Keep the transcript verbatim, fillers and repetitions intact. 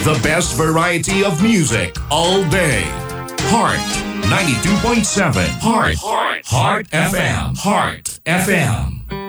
The best variety of music all day. Heart ninety-two point seven. Heart. Heart. Heart F M. Heart F M.